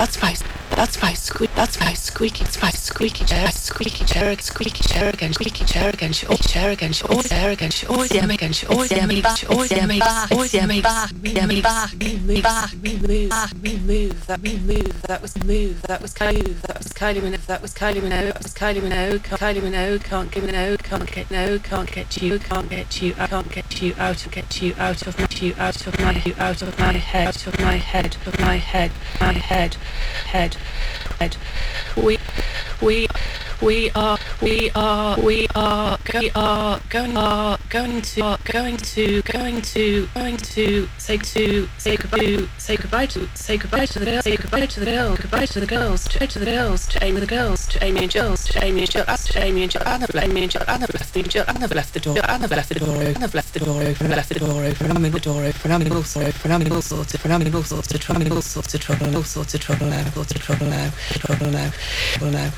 That's my squeaky. That's my squeaky chair again. Squeaky chair again. Chair again. Remove. That was Kylie Minogue. Kylie Minogue can't get you out of my head. We are going to say goodbye to the girls, to Amy and Jill, I never left the door open. I'm in the door open. I'm in all sorts of trouble now.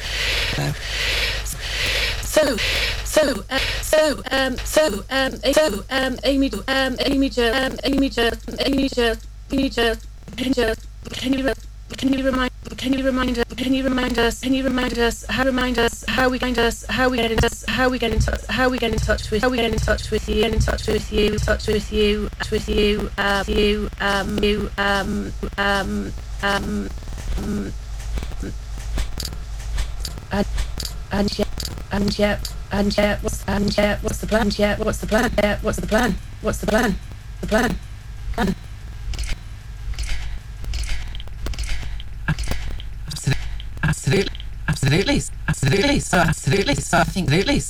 Can you remind us how we get in touch with what's the plan? Absolutely. So I think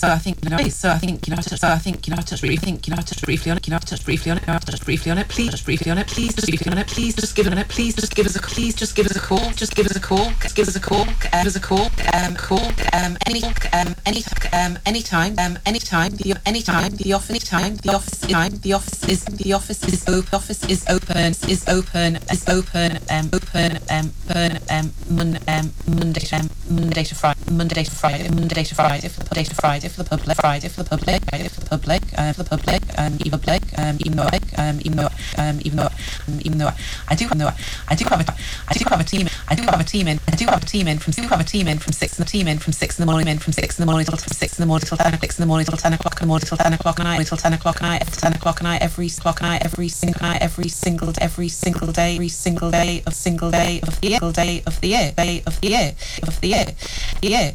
touch briefly on it. Please just give us a call. Anytime. The office is open. Monday to Friday for the public. Even though I do have a team in from 6 in the morning till 10 o'clock at night every single day of the year.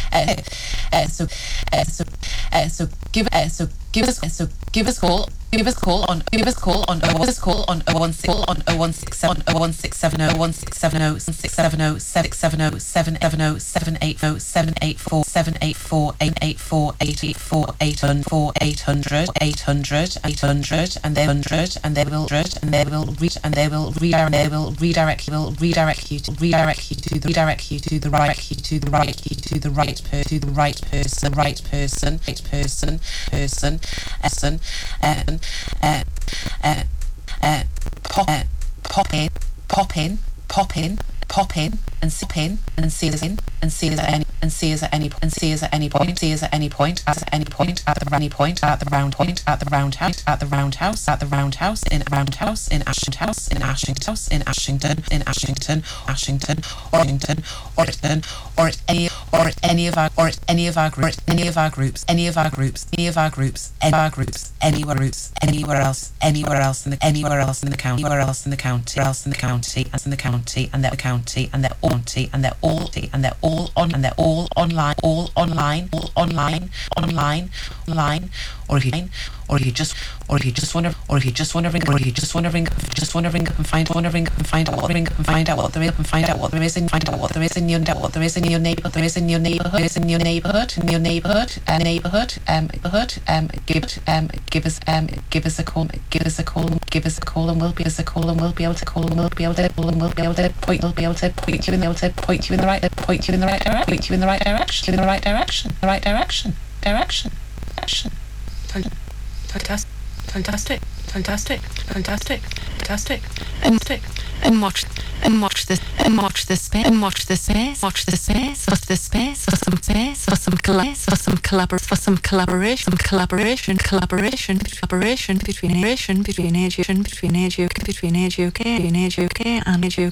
So give us a call. Give us a call on 01670 and they will redirect you to the right person. Pop in and see us at any point at the roundhouse in Ashington or at any of our groups anywhere else in the county and they're all online or if you just want to ring up and find out what there is in your neighborhood. Give us a call and we'll be able to point you in the right direction. Fantastic. And watch the space for some collaboration between AJOK and